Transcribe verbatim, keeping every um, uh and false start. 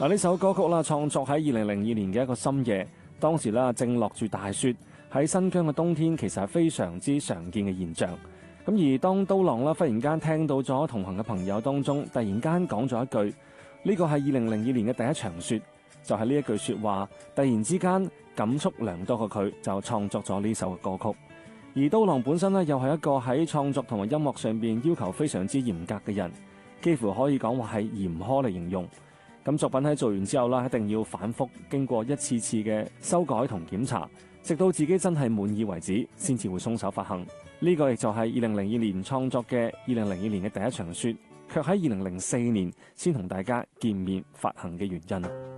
嗱，呢首歌曲啦，創作喺二零零二年嘅一個深夜，當時啦正落住大雪，喺新疆嘅冬天其實係非常之常見嘅現象。咁而當刀郎啦忽然間聽到咗同行嘅朋友當中，突然間講咗一句，呢個係二零零二年嘅第一場雪，就係呢一句說話，突然之間感觸良多嘅佢就創作咗呢首嘅歌曲。而刀郎本身呢，又係一個喺創作同埋音樂上邊要求非常之嚴格嘅人，幾乎可以講話係嚴苛嚟形容。咁作品喺做完之後啦，一定要反覆經過一次次嘅修改同檢查，直到自己真係滿意為止，先至會鬆手發行。呢個亦就係二零零二年創作嘅二零零二年嘅第一場雪，卻喺二零零四年先同大家見面發行嘅原因。